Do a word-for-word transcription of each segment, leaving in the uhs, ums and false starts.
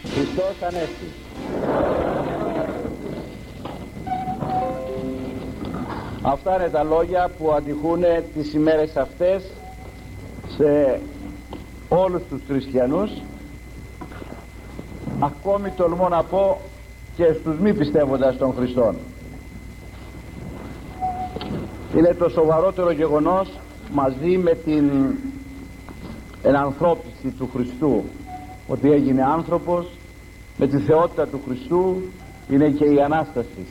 Χριστός Ανέστη. Αυτά είναι τα λόγια που αντιχούν τις ημέρες αυτές σε όλους τους χριστιανούς, ακόμη τολμώ να πω και στους μη πιστεύοντας των Χριστών. Είναι το σοβαρότερο γεγονός, μαζί με την ενανθρώπιση του Χριστού, ότι έγινε άνθρωπος, με τη θεότητα του Χριστού, είναι και η Ανάσταση.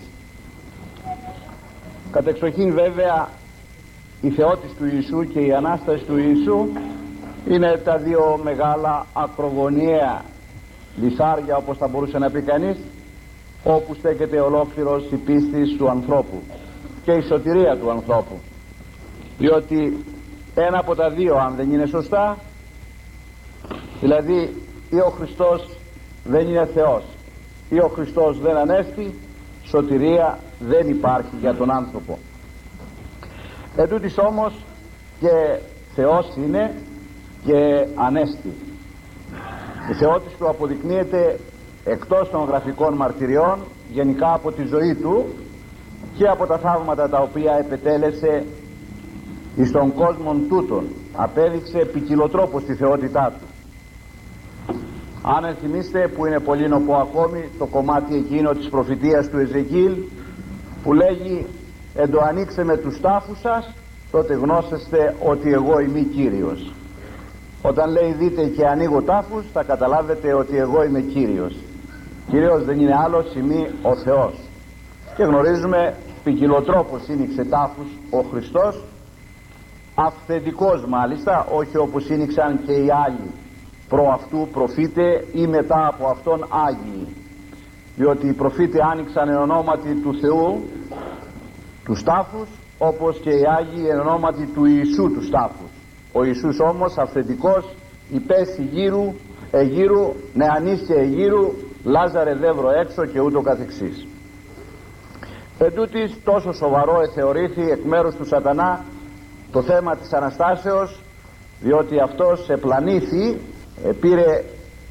Κατεξοχήν βέβαια η θεότης του Ιησού και η Ανάσταση του Ιησού είναι τα δύο μεγάλα ακρογωνιαία λιθάρια, όπως θα μπορούσε να πει κανείς, όπου στέκεται ολόκληρος η πίστη του ανθρώπου και η σωτηρία του ανθρώπου, διότι ένα από τα δύο αν δεν είναι σωστά, δηλαδή ή ο Χριστός δεν είναι Θεός ή ο Χριστός δεν ανέστη, σωτηρία δεν υπάρχει για τον άνθρωπο. Εν τούτοις όμως και Θεός είναι και ανέστη. Η θεότης του αποδεικνύεται εκτός των γραφικών μαρτυριών, γενικά από τη ζωή του και από τα θαύματα τα οποία επετέλεσε εις τον κόσμο τούτον. Απέδειξε ποικιλοτρόπως τη θεότητά του. Αν ενθυμίστε, που είναι πολύ νοπό ακόμη, το κομμάτι εκείνο της προφητείας του Εζεκίλ που λέγει «Εν το ανοίξε με τους τάφους σας, τότε γνώσεστε ότι εγώ είμαι Κύριος». Όταν λέει δείτε και ανοίγω τάφους, θα καταλάβετε ότι εγώ είμαι Κύριος. Κύριος δεν είναι άλλος, είμαι ο Θεός. Και γνωρίζουμε ποικιλοτρόπως άνοιξε τάφους ο Χριστός, αυθεντικός μάλιστα, όχι όπως άνοιξαν και οι άλλοι προ αυτού προφήτε ή μετά από αυτόν Άγιοι, διότι οι προφήτε άνοιξαν εν ονόματι του Θεού τους τάφους, όπως και οι Άγιοι εν ονόματι του Ιησού τους τάφους. Ο Ιησούς όμως αυθεντικός υπέστη γύρου εγύρου νεανής και εγύρου Λάζαρε δεύρο έξω και ούτω καθεξής. Εν τούτοις τόσο σοβαρό εθεωρήθη εκ μέρους του σατανά το θέμα της Αναστάσεως, διότι αυτός επλανήθη, πήρε,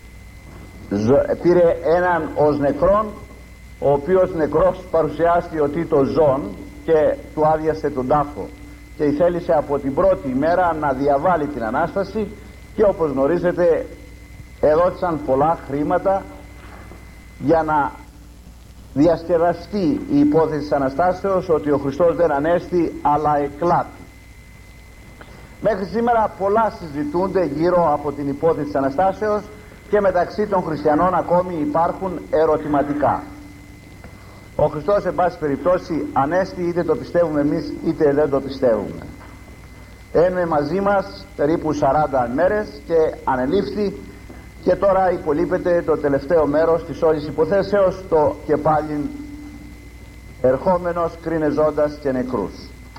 πήρε έναν ως νεκρόν, ο οποίος νεκρός παρουσιάστηκε ότι το ζών και του άδειασε τον τάφο και θέλησε από την πρώτη ημέρα να διαβάλει την Ανάσταση, και όπως γνωρίζετε έδωσαν πολλά χρήματα για να διασκεδαστεί η υπόθεση της Αναστάσεως, ότι ο Χριστός δεν ανέστη αλλά εκλάτη. Μέχρι σήμερα πολλά συζητούνται γύρω από την υπόθεση της Αναστάσεως και μεταξύ των χριστιανών ακόμη υπάρχουν ερωτηματικά. Ο Χριστός εν πάση περιπτώσει ανέστη, είτε το πιστεύουμε εμείς είτε δεν το πιστεύουμε. Έμεινε μαζί μας περίπου σαράντα μέρες και ανελήφθη, και τώρα υπολείπεται το τελευταίο μέρος της όλης υποθέσεως, το και πάλι ερχόμενος κρίνε ζώντας και νεκρούς.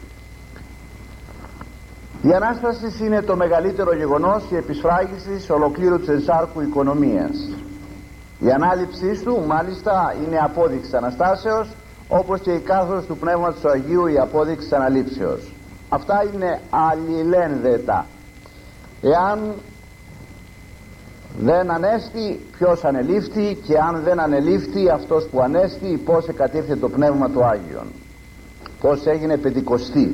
Η Ανάσταση είναι το μεγαλύτερο γεγονός, η επισφράγιση ολοκλήρου της ενσάρκου οικονομίας. Η ανάληψή του μάλιστα είναι απόδειξη Αναστάσεως, όπως και η κάθοδος του Πνεύματος του Αγίου η απόδειξη της αναλήψεως. Αυτά είναι αλληλένδετα. Εάν δεν ανέστη, ποιος ανελήφθη, και αν δεν ανελήφθη αυτός που ανέστη, πώς εκατήρθε το Πνεύμα του Άγιον, πώς έγινε Πεντηκοστή.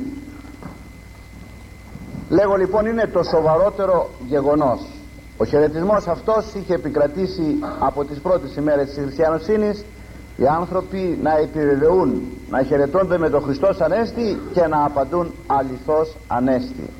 Λέγω λοιπόν είναι το σοβαρότερο γεγονός. Ο χαιρετισμός αυτός είχε επικρατήσει από τις πρώτες ημέρες της χριστιανοσύνης, οι άνθρωποι να επιβεβαιούν, να χαιρετώνται με τον Χριστός Ανέστη και να απαντούν αληθώς Ανέστη.